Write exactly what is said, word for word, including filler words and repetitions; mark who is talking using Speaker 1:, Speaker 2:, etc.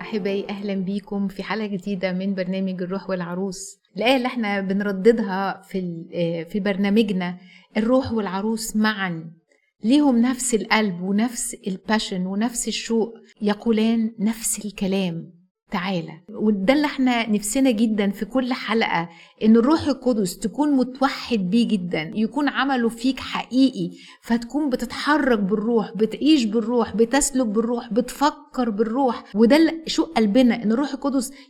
Speaker 1: أحبائي، أهلا بيكم في حلقة جديدة من برنامج الروح والعروس. الآية اللي احنا بنرددها في في برنامجنا: الروح والعروس معا ليهم نفس القلب ونفس الباشن ونفس الشوق، يقولان نفس الكلام. تعالى. وده اللي احنا نفسنا جدا في كل حلقة، ان الروح القدس تكون متوحد بيه جدا، يكون عمله فيك حقيقي، فتكون بتتحرك بالروح، بتعيش بالروح، بتسلك بالروح، بتفكر بالروح. وده شو قلبنا، ان الروح القدس